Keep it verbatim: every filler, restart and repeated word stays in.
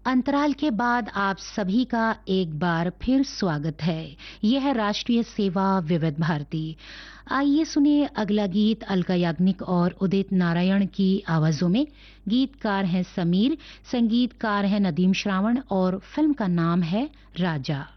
अंतराल के बाद आप सभी का एक बार फिर स्वागत है। यह है राष्ट्रीय सेवा विविध भारती। आइए सुनिए अगला गीत अलका याग्निक और उदित नारायण की आवाजों में। गीतकार हैं समीर, संगीतकार हैं नदीम श्रावण और फिल्म का नाम है राजा।